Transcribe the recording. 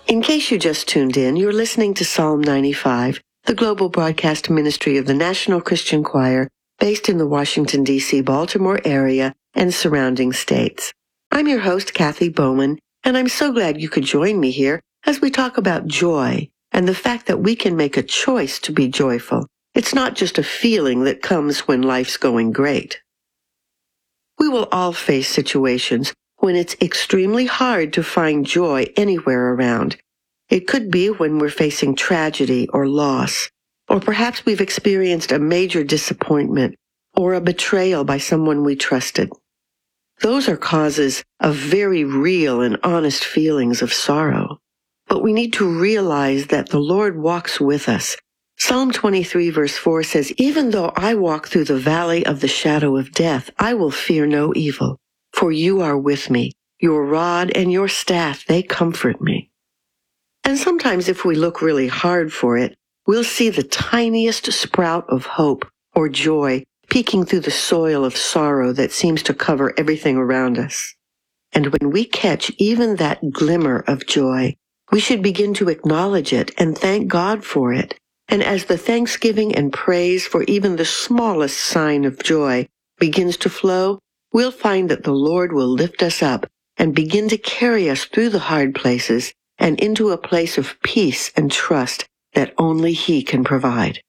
In case you just tuned in, you're listening to Psalm 95, the global broadcast ministry of the National Christian Choir, based in the Washington, D.C., Baltimore area and surrounding states. I'm your host, Kathy Bowman, and I'm so glad you could join me here as we talk about joy and the fact that we can make a choice to be joyful. It's not just a feeling that comes when life's going great. We will all face situations when it's extremely hard to find joy anywhere around. It could be when we're facing tragedy or loss, or perhaps we've experienced a major disappointment or a betrayal by someone we trusted. Those are causes of very real and honest feelings of sorrow. But we need to realize that the Lord walks with us. Psalm 23 verse 4 says, "Even though I walk through the valley of the shadow of death, I will fear no evil, for you are with me. Your rod and your staff, they comfort me." And sometimes if we look really hard for it, we'll see the tiniest sprout of hope or joy peeking through the soil of sorrow that seems to cover everything around us. And when we catch even that glimmer of joy, we should begin to acknowledge it and thank God for it. And as the thanksgiving and praise for even the smallest sign of joy begins to flow, we'll find that the Lord will lift us up and begin to carry us through the hard places and into a place of peace and trust that only He can provide.